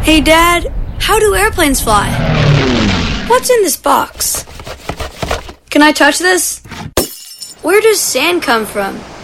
Hey, Dad, how do airplanes fly? What's in this box? Can I touch this? Where does sand come from?